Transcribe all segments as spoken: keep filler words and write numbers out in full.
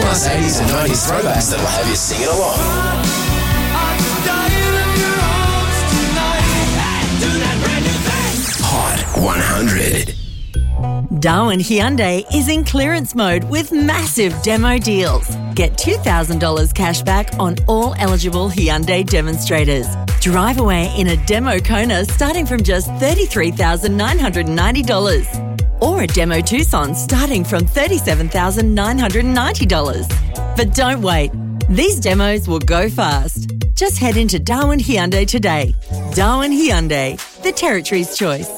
plus eighties and nineties throwbacks that'll have you singing along. Hot one hundred. Darwin Hyundai is in clearance mode with massive demo deals. Get two thousand dollars cash back on all eligible Hyundai demonstrators. Drive away in a demo Kona starting from just thirty-three thousand nine hundred ninety dollars. Or a demo Tucson starting from thirty-seven thousand nine hundred ninety dollars. But don't wait. These demos will go fast. Just head into Darwin Hyundai today. Darwin Hyundai, the Territory's choice.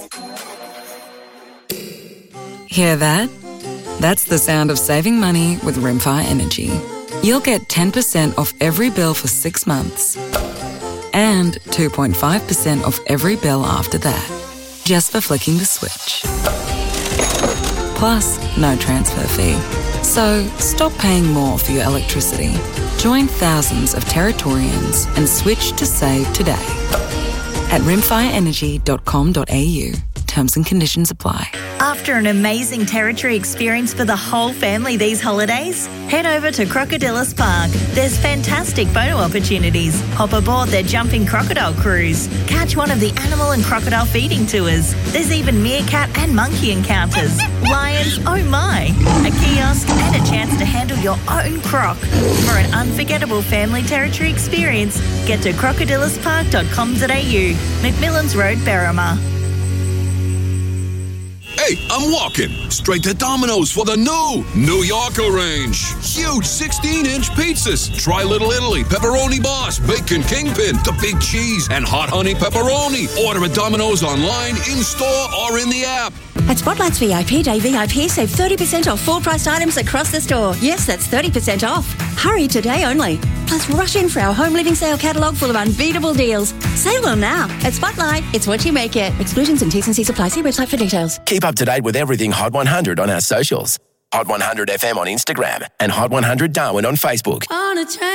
Hear that? That's the sound of saving money with Rimfire Energy. You'll get ten percent off every bill for six months and two point five percent off every bill after that, just for flicking the switch. Plus, no transfer fee. So, stop paying more for your electricity. Join thousands of Territorians and switch to save today at rimfire energy dot com dot a u. Terms and conditions apply. After an amazing Territory experience for the whole family these holidays, head over to Crocodilus Park. There's fantastic photo opportunities. Hop aboard their jumping crocodile cruise. Catch one of the animal and crocodile feeding tours. There's even meerkat and monkey encounters. Lions, oh my! A kiosk and a chance to handle your own croc. For an unforgettable family Territory experience, get to crocodilus park dot com dot a u. McMillan's Road, Berrima. Hey, I'm walking straight to Domino's for the new New Yorker range. Huge sixteen-inch pizzas. Try Little Italy, Pepperoni Boss, Bacon Kingpin, the Big Cheese, and Hot Honey Pepperoni. Order at Domino's online, in-store, or in the app. At Spotlight's V I P Day V I P, save thirty percent off full-priced items across the store. Yes, that's thirty percent off. Hurry today only. Plus, rush in for our home living sale catalogue full of unbeatable deals. Save them now. At Spotlight, it's what you make it. Exclusions and T's and C's apply. See website for details. Keep up to date with everything Hot one hundred on our socials. Hot one hundred F M on Instagram and Hot one hundred Darwin on Facebook. On a train.